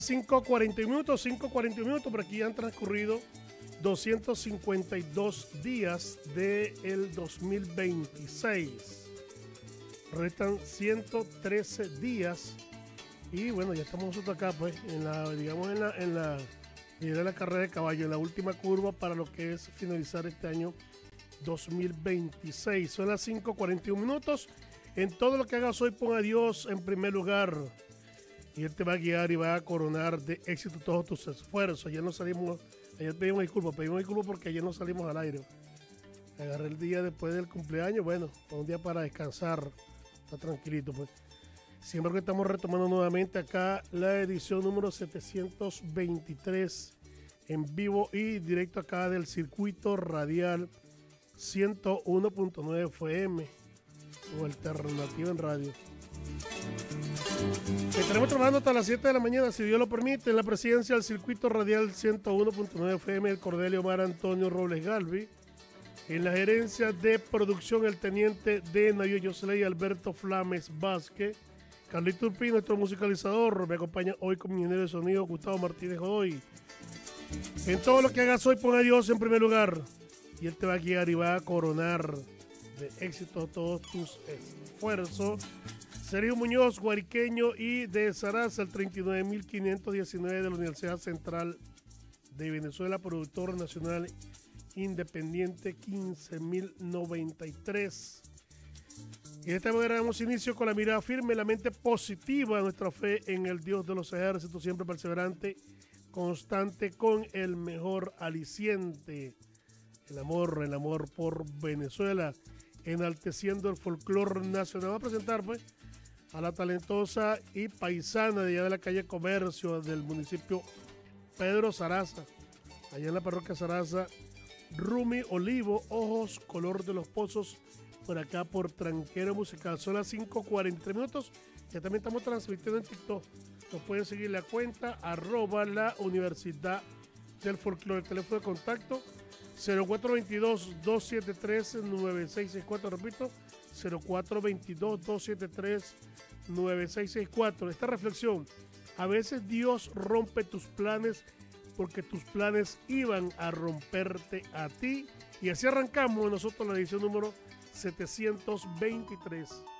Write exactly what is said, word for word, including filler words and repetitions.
cinco cuarenta minutos, cinco cuarenta minutos, por aquí ya han transcurrido doscientos cincuenta y dos días del dos mil veintiséis. Restan ciento trece días y bueno, ya estamos nosotros acá, pues, en la, digamos, en la, en la, en la carrera de caballo, en la última curva para lo que es finalizar este año dos mil veintiséis. Son las cinco cuarenta y uno minutos. En todo lo que hagas hoy, pon a Dios en primer lugar. Y Él te va a guiar y va a coronar de éxito todos tus esfuerzos. Ayer no salimos, ayer pedimos disculpas, pedimos disculpas porque ayer no salimos al aire. Agarré el día después del cumpleaños, bueno, fue un día para descansar, está tranquilito, pues. Siempre que estamos retomando nuevamente acá la edición número setecientos veintitrés en vivo y directo acá del circuito radial ciento uno punto nueve F M o Alternativa en Radio. Estaremos trabajando hasta las siete de la mañana, si Dios lo permite, en la presidencia del circuito radial ciento uno punto nueve F M, el Cordelio Omar Antonio Robles Galvi. En la gerencia de producción, el teniente de Navío Yosley Alberto Flames Vázquez. Carlito Urpí, nuestro musicalizador, me acompaña hoy con mi ingeniero de sonido, Gustavo Martínez Godoy. En todo lo que hagas hoy, pon a Dios en primer lugar. Y Él te va a guiar y va a coronar de éxito todos tus esfuerzos. Sergio Muñoz, guariqueño y de Sarasa, el treinta y nueve mil quinientos diecinueve de la Universidad Central de Venezuela, productor nacional independiente quince mil noventa y tres. Y de esta manera damos inicio con la mirada firme, la mente positiva, nuestra fe en el Dios de los ejércitos, siempre perseverante, constante, con el mejor aliciente, el amor, el amor por Venezuela, enalteciendo el folclore nacional. Vamos a presentar, pues, a la talentosa y paisana de allá de la calle Comercio del municipio Pedro Sarasa, allá en la parroquia Sarasa, Rumi Olivo, Ojos, Color de los Pozos, por acá por Tranquero Musical. Son las cinco cuarenta minutos. Ya también estamos transmitiendo en TikTok. Nos pueden seguir la cuenta arroba la Universidad del Folclore. El teléfono de contacto cero cuatro dos dos, dos siete tres, nueve seis seis cuatro. Repito, cero cuatro dos dos, dos siete tres, nueve seis seis cuatro. Esta reflexión: a veces Dios rompe tus planes porque tus planes iban a romperte a ti. Y así arrancamos nosotros la edición número setecientos veintitrés.